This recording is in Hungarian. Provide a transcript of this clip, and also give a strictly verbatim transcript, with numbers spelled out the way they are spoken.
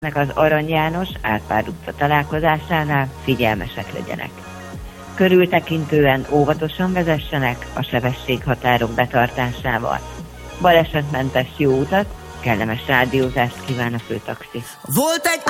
Az Arany János Árpád utca találkozásánál figyelmesek legyenek. Körültekintően óvatosan vezessenek a sebességhatárok betartásával. Balesetmentes jó utat, kellemes rádiózást kíván a főtaxi. Volt egy